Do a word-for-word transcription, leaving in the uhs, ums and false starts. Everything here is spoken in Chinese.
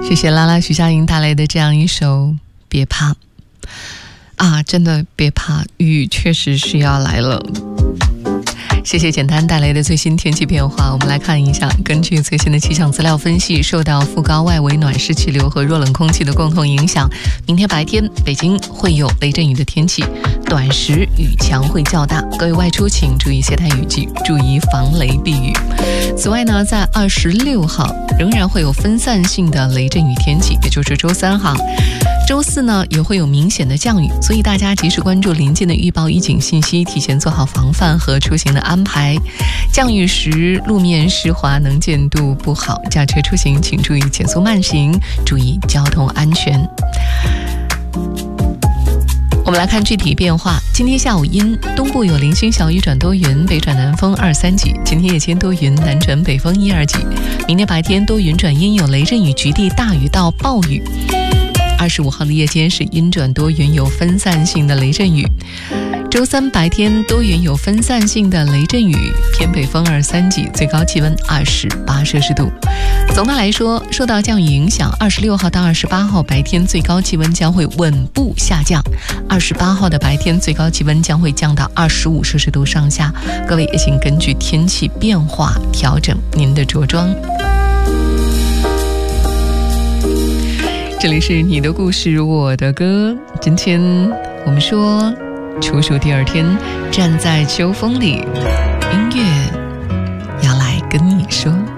谢谢拉拉徐佳莹带来的这样一首别怕啊，真的别怕，雨确实是要来了。谢谢简单带来的最新天气变化，我们来看一下。根据最新的气象资料分析，受到副高外围暖湿气流和弱冷空气的共同影响，明天白天北京会有雷阵雨的天气，短时雨强会较大，各位外出请注意携带雨具，注意防雷避雨。此外呢，在二十六号仍然会有分散性的雷阵雨天气，也就是周三号。周四呢也会有明显的降雨，所以大家及时关注临近的预报预警信息，提前做好防范和出行的安排。降雨时路面湿滑，能见度不好，驾车出行请注意减速慢行，注意交通安全。我们来看具体变化。今天下午阴，东部有零星小雨转多云，北转南风二三级。今天夜间多云，南转北风一二级。明天白天多云转阴，有雷阵雨，局地大雨到暴雨。二十五号的夜间是阴转多云，有分散性的雷阵雨。周三白天多云，有分散性的雷阵雨，偏北风二三级，最高气温二十八摄氏度。总的来说，受到降雨影响，二十六号到二十八号白天最高气温将会稳步下降，二十八号的白天最高气温将会降到二十五摄氏度上下。各位也请根据天气变化调整您的着装。这里是你的故事我的歌，今天我们说处暑第二天，站在秋风里，音乐要来跟你说。